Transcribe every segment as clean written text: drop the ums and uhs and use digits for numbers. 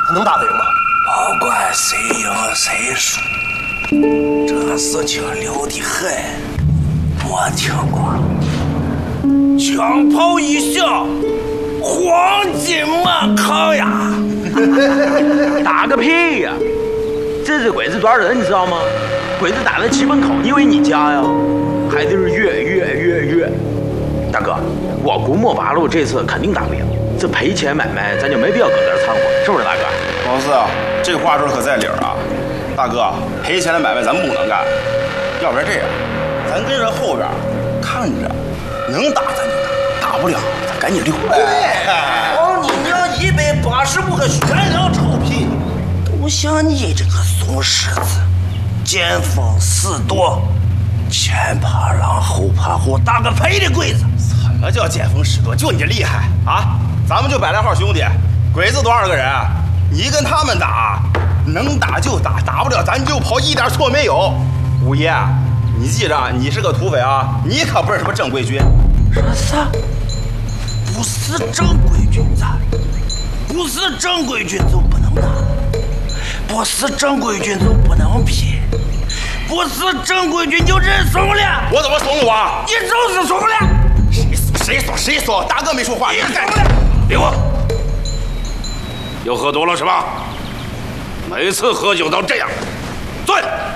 他能打得赢吗？ 不管谁赢谁输，这事情溜得很。我听过，枪炮一响，黄金满堂呀！ 打个屁呀！这是鬼子抓人，你知道吗？鬼子打在7分口，你以为你家呀？还得是越。大哥，我估摸八路这次肯定打不赢，这赔钱买卖咱就没必要搁这儿掺和，是不是大哥？ 老四，这话说可在理儿啊！大哥，赔钱的买卖咱不能干，要不然这样，咱跟着后边看着，能打咱就打，打不了咱赶紧溜。 对，王你娘185个悬梁臭屁，都像你这个怂狮子，见风使舵，前怕狼后怕虎，打个赔的鬼子。 什么叫见风使舵？就你这厉害啊！咱们就100来号兄弟，鬼子多少个人？你跟他们打，能打就打，打不了咱就跑，一点错没有。五爷，你记着，你是个土匪啊，你可不是什么正规军。 啥？不是正规军咋的？不是正规军就不能打，不是正规军就不能批，不是正规军就认怂了。 我怎么怂了我？ 你就是怂了。 谁怂？大哥没说话，你怂了。 别我，又喝多了是吧？每次喝酒都这样，醉。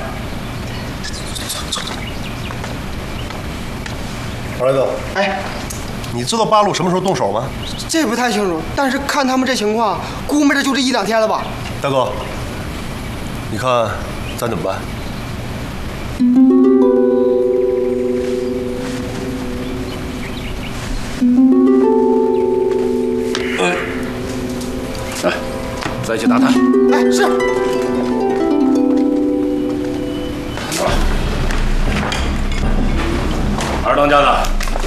老来哥， 哎， 你知道八路什么时候动手吗？ 这不太清楚，但是看他们这情况，估摸着就这1、2天了吧。 大哥，你看咱怎么办？ 来，再去打探。 哎，是。 二当家的，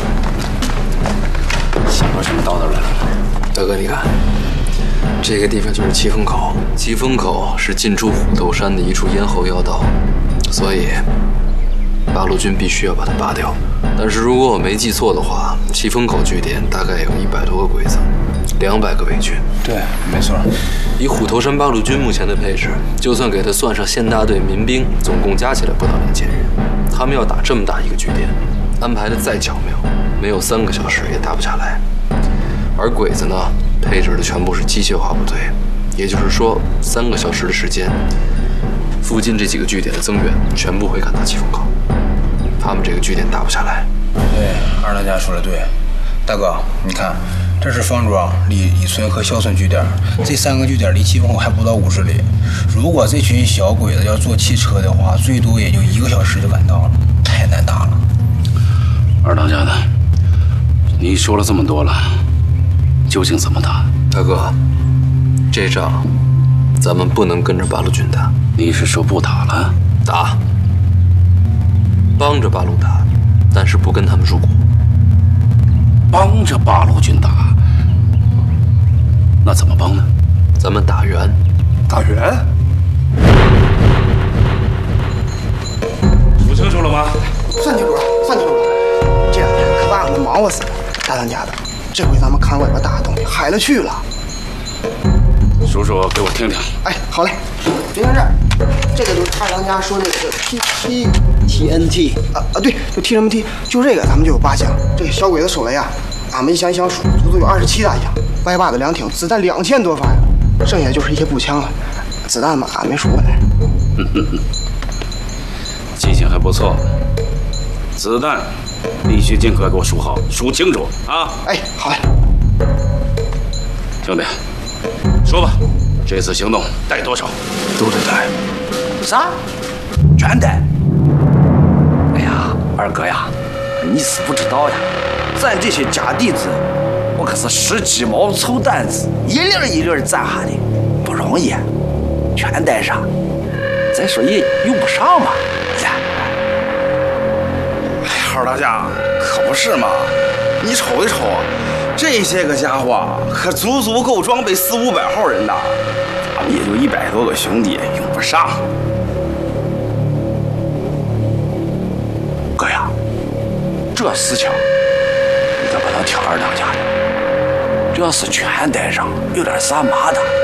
想到什么道道来了？ 大哥，你看，这个地方就是七风口。七风口是进出虎头山的一处咽喉要道，所以八路军必须要把它拔掉。但是如果我没记错的话，七风口据点大概有100多个鬼子，200个伪军。 对，没错。 以虎头山八路军目前的配置，就算给他算上县大队民兵，总共加起来不到2000人。他们要打这么大一个据点，安排的再巧妙，没有3个小时也打不下来。而鬼子呢，配置的全部是机械化部队，也就是说，3个小时的时间，附近这几个据点的增援全部会赶到七风口，他们这个据点打不下来。 对，二当家说的对。大哥，你看，这是方庄、李村和肖村据点，这3个据点离七风口还不到50里。如果这群小鬼子要坐汽车的话，最多也就1个小时就赶到了，太难打了。 二当家的，你说了这么多了，究竟怎么打？ 大哥，这仗咱们不能跟着八路军打。 你是说不打了？ 打，帮着八路打，但是不跟他们入股。 帮着八路军打，那怎么帮呢？ 咱们打援。 打援？ 说清楚了吗？ 算清楚了，算清楚了。这2天可把俺们忙活死了。大当家的，这回咱们看外边打的东西嗨了去了。 叔叔给我听听。 哎，好嘞，别看这儿，这个就是二当家说那个TNT 对，就 TNT， 就这个咱们就有8箱。这个小鬼子手雷啊，俺们一箱一箱数，足足有27大箱。歪把子2挺，子弹2000多发呀，剩下就是一些步枪了。子弹嘛，俺没数过来。 记性还不错，子弹必须尽快给我数好，数清楚啊！ 哎，好嘞。 兄弟，说吧，这次行动带多少？ 都得带。啥？全带？哎呀，二哥呀，你是不知道呀，咱这些家弟子，我可是使鸡毛凑胆子，一粒一粒攒下的，不容易，全带上。再说也用不上嘛，呀。 哎，二当家，可不是嘛！你瞅一瞅，这些个家伙可足足够装备400-500号人的，咱们也就100多个兄弟，用不上。 哥呀，这事情你可不能听二当家的，这要是全带上，有点啥麻的。